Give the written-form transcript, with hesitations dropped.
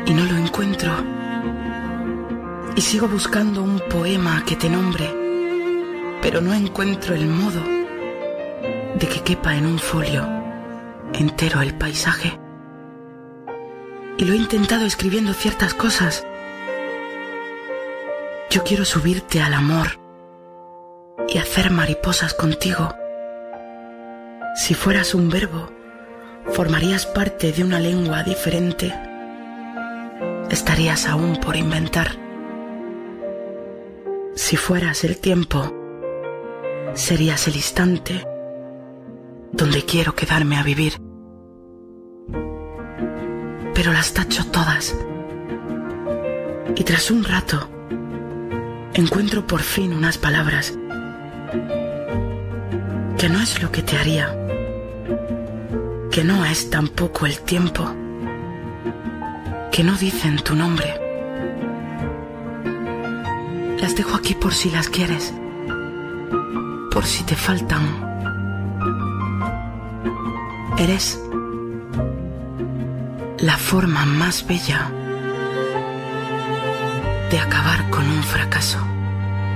y no lo encuentro. Y sigo buscando un poema que te nombre, pero no encuentro el modo de que quepa en un folio entero el paisaje. Y lo he intentado escribiendo ciertas cosas. Yo quiero subirte al amor y hacer mariposas contigo. Si fueras un verbo, formarías parte de una lengua diferente. Estarías aún por inventar. Si fueras el tiempo, serías el instante donde quiero quedarme a vivir. Pero las tacho todas. Y tras un rato, encuentro por fin unas palabras que no es lo que te haría, que no es tampoco el tiempo, que no dicen tu nombre. Las dejo aquí por si las quieres, por si te faltan. Eres la forma más bella de acabar con un fracaso.